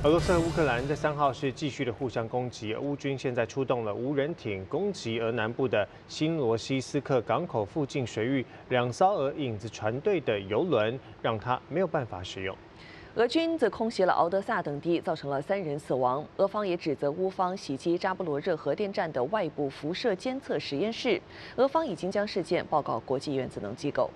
俄罗斯和乌克兰在3号是继续的互相攻击，乌军现在出动了无人艇攻击俄南部的新罗西斯克港口附近水域2艘俄影子船队的油轮，让它没有办法使用。 俄军则空袭了敖德萨等地，造成了3人死亡。俄方也指责乌方袭击扎波罗热核电站的外部辐射监测实验室。俄方已经将事件报告国际原子能机构。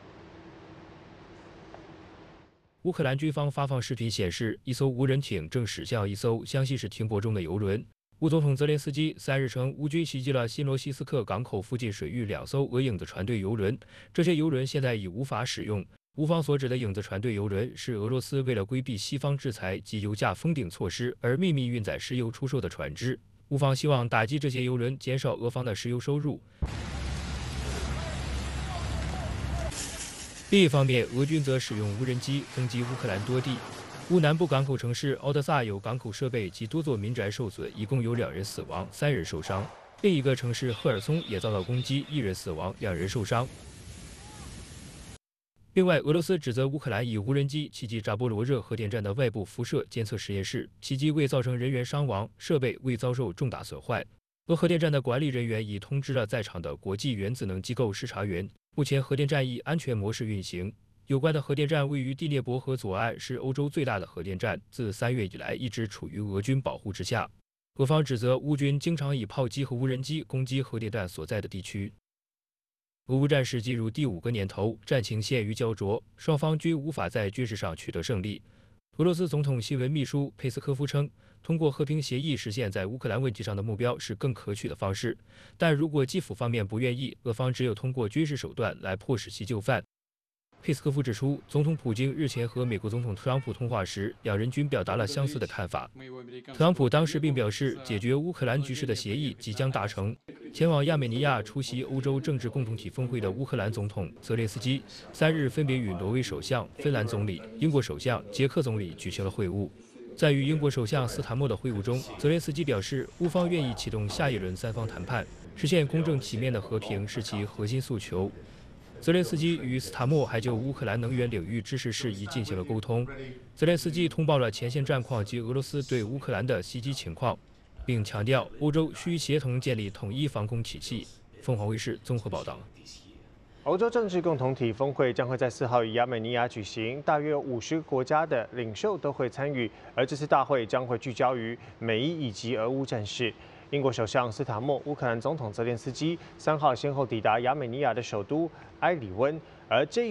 乌克兰军方发放视频显示，一艘无人艇正驶向一艘相信是停泊中的油轮。乌总统泽连斯基3日称，乌军袭击了新罗西斯克港口附近水域2艘俄影子船队油轮，这些油轮现在已无法使用。乌方所指的影子船队油轮是俄罗斯为了规避西方制裁及油价封顶措施而秘密运载石油出售的船只。乌方希望打击这些油轮，减少俄方的石油收入。 另一方面，俄军则使用无人机攻击乌克兰多地。乌南部港口城市敖德萨有港口设备及多座民宅受损，一共有2人死亡，3人受伤。另一个城市赫尔松也遭到攻击，1人死亡，2人受伤。另外，俄罗斯指责乌克兰以无人机袭击扎波罗热核电站的外部辐射监测实验室，袭击未造成人员伤亡，设备未遭受重大损坏。俄核电站的管理人员已通知了在场的国际原子能机构视察员。 目前，核电站以安全模式运行。有关的核电站位于第聂伯河左岸，是欧洲最大的核电站。自3月以来，一直处于俄军保护之下。俄方指责乌军经常以炮击和无人机攻击核电站所在的地区。俄乌战事进入第5个年头，战情陷于焦灼，双方均无法在军事上取得胜利。俄罗斯总统新闻秘书佩斯科夫称，通过和平协议实现在乌克兰问题上的目标是更可取的方式，但如果基辅方面不愿意，俄方只有通过军事手段来迫使其就范。佩斯科夫指出，总统普京日前和美国总统特朗普通话时，两人均表达了相似的看法。特朗普当时并表示，解决乌克兰局势的协议即将达成。前往亚美尼亚出席欧洲政治共同体峰会的乌克兰总统泽连斯基3日分别与挪威首相、芬兰总理、英国首相、捷克总理举行了会晤。在与英国首相斯塔默的会晤中，泽连斯基表示，乌方愿意启动下一轮3方谈判，实现公正体面的和平是其核心诉求。泽连斯基与斯塔默还就乌克兰能源领域支持事宜进行了沟通。泽连斯基通报了前线战况及俄罗斯对乌克兰的袭击情况，并强调欧洲需协同建立统一防空体系。凤凰卫视综合报道。 欧洲政治共同体峰会将会在4号以亚美尼亚举行，大约50个国家的领袖都会参与，而这次大会将会聚焦于美伊以及俄乌战事。英国首相斯塔默、乌克兰总统泽连斯基3号先后抵达亚美尼亚的首都埃里温，而这一